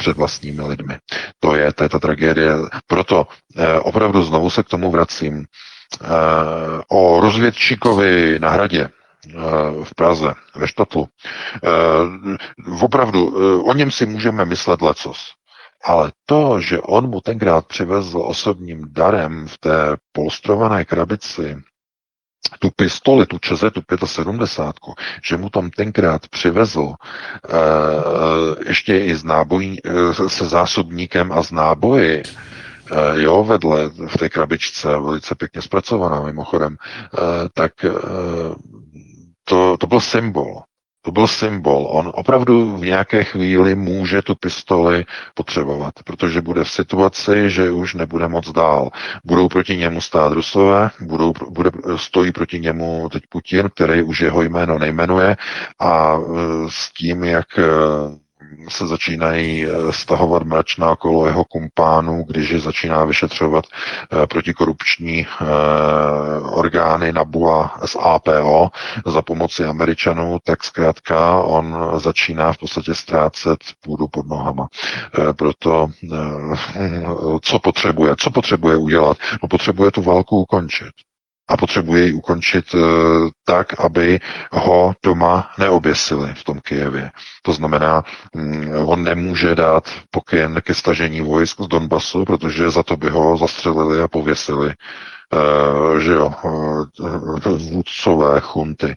před vlastními lidmi. To je ta tragédie. Proto opravdu znovu se k tomu vracím. O rozvědčíkovi na Hradě v Praze, ve Štatlu. Opravdu, o něm si můžeme myslet lecos. Ale to, že on mu tenkrát přivezl osobním darem v té polstrované krabici tu pistoli, tu Čezetu 75, že mu tam tenkrát přivezl ještě i s nábojí, se zásobníkem a s náboji, jo, vedle v té krabičce, velice pěkně zpracovaná mimochodem, tak to byl symbol. To byl symbol. On opravdu v nějaké chvíli může tu pistoli potřebovat, protože bude v situaci, že už nebude moc dál. Budou proti němu stát Rusové, stojí proti němu teď Putin, který už jeho jméno nejmenuje a s tím, jak se začínají stahovat mračna okolo jeho kumpánů, když je začíná vyšetřovat protikorupční orgány NABU a SAPO za pomoci Američanů, tak zkrátka on začíná v podstatě ztrácet půdu pod nohama. Proto co potřebuje udělat? No, potřebuje tu válku ukončit. A potřebuje ji ukončit tak, aby ho doma neoběsili v tom Kyjevě. To znamená, on nemůže dát pokyn ke stažení vojsk z Donbasu, protože za to by ho zastřelili a pověsili. Že jo, vůdcové chunty.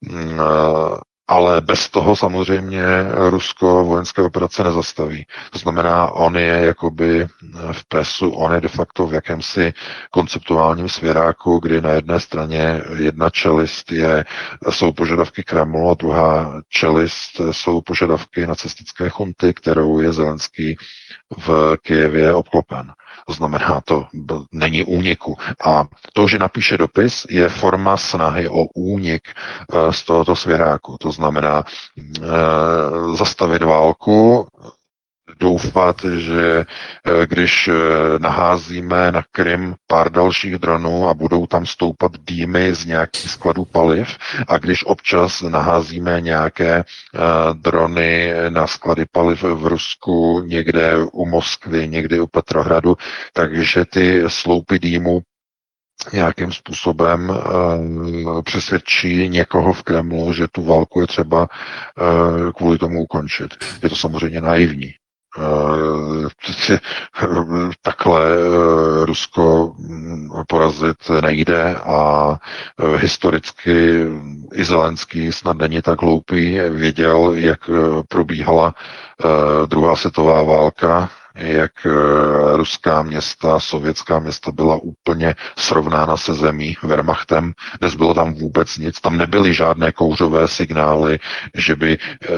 Ale bez toho samozřejmě Rusko vojenské operace nezastaví. To znamená, on je jakoby v presu, on je de facto v jakémsi konceptuálním svěráku, kdy na jedné straně jedna čelist jsou požadavky Kremlu a druhá čelist jsou požadavky nacistické chunty, kterou je Zelenský v Kyjevě obklopen. To znamená, to není úniku. A to, že napíše dopis, je forma snahy o únik z tohoto svěráku. To znamená zastavit válku, doufat, že když naházíme na Krym pár dalších dronů a budou tam stoupat dýmy z nějakých skladů paliv a když občas naházíme nějaké drony na sklady paliv v Rusku, někde u Moskvy, někde u Petrohradu, takže ty sloupy dýmu nějakým způsobem přesvědčí někoho v Kremlu, že tu válku je třeba kvůli tomu ukončit. Je to samozřejmě naivní. Takhle Rusko porazit nejde a historicky i Zelenský snad není tak hloupý, věděl, jak probíhala druhá světová válka, jak ruská města, sovětská města byla úplně srovnána se zemí, Wehrmachtem, nezbylo tam vůbec nic, tam nebyly žádné kouřové signály, že by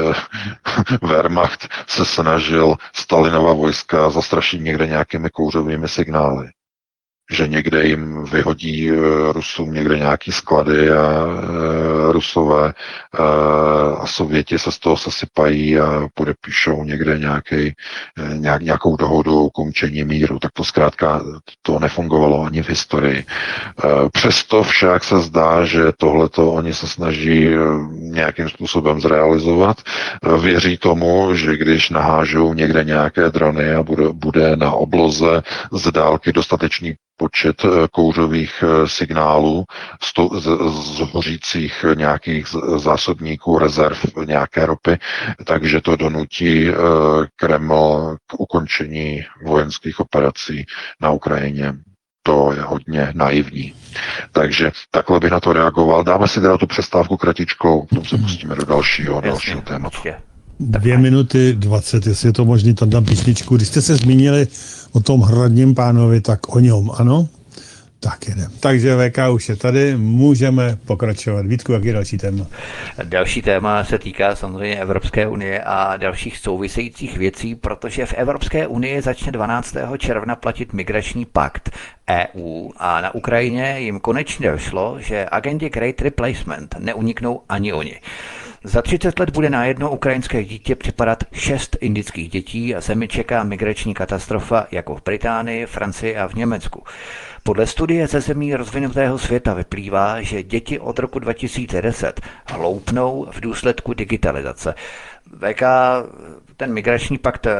Wehrmacht se snažil Stalinova vojska zastrašit někde nějakými kouřovými signály. Že někde jim vyhodí Rusům někde nějaký sklady a Rusové a Sověti se z toho sesypají a podepíšou někde nějakou dohodu o ukončení míru. Tak to zkrátka to nefungovalo ani v historii. Přesto však se zdá, že tohleto oni se snaží nějakým způsobem zrealizovat. Věří tomu, že když nahážou někde nějaké drony a bude na obloze z dálky dostatečný počet kouřových signálů z hořících nějakých zásobníků, rezerv nějaké ropy, takže to donutí Kreml k ukončení vojenských operací na Ukrajině. To je hodně naivní. Takže takhle bych na to reagoval. Dáme si teda tu přestávku kratičkou, potom se pustíme do dalšího tématu. 2 minuty 20, jestli je to možný, tam dám písničku. Když jste se zmínili o tom hradním pánovi, tak o něm, ano? Tak jedem. Takže VK už je tady, můžeme pokračovat. Vítku, jak je další téma? Další téma se týká samozřejmě Evropské unie a dalších souvisejících věcí, protože v Evropské unii začne 12. června platit migrační pakt EU a na Ukrajině jim konečně došlo, že agendě Great Replacement neuniknou ani oni. Za 30 let bude na jedno ukrajinské dítě připadat 6 indických dětí a zemi čeká migrační katastrofa jako v Británii, Francii a v Německu. Podle studie ze zemí rozvinutého světa vyplývá, že děti od roku 2010 hloupnou v důsledku digitalizace. VK, ten migrační pakt